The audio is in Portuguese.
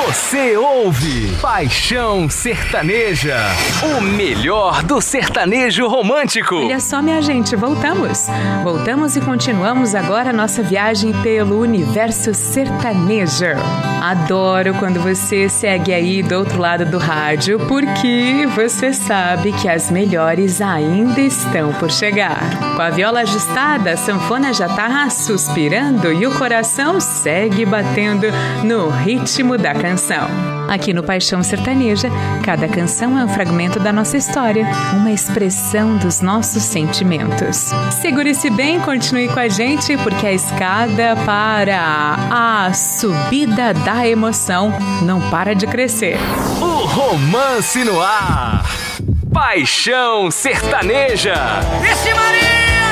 Você ouve Paixão Sertaneja, o melhor do sertanejo romântico. Olha só, minha gente, voltamos e continuamos agora a nossa viagem pelo universo sertanejo. Adoro quando você segue aí do outro lado do rádio, porque você sabe que as melhores ainda estão por chegar. Com a viola ajustada, a sanfona já tá suspirando e o coração segue batendo no ritmo da canção. Aqui no Paixão Sertaneja, cada canção é um fragmento da nossa história, uma expressão dos nossos sentimentos. Segure-se bem, continue com a gente, porque a escada para a subida da emoção não para de crescer. O romance no ar. Paixão Sertaneja. Esse Maria!